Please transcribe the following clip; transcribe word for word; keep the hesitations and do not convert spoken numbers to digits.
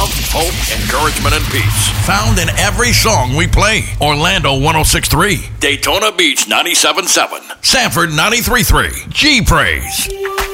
love, hope, encouragement, and peace. Found in every song we play. Orlando one oh six point three. Daytona Beach ninety-seven point seven. Sanford ninety-three point three. G Praise.